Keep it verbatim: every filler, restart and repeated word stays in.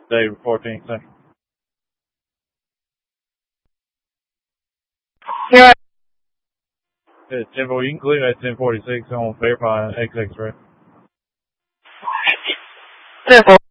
Day fourteenth Central. Yeah. Yeah, ten four, you can clear at ten forty-six on Fairpine X X ray. ten four.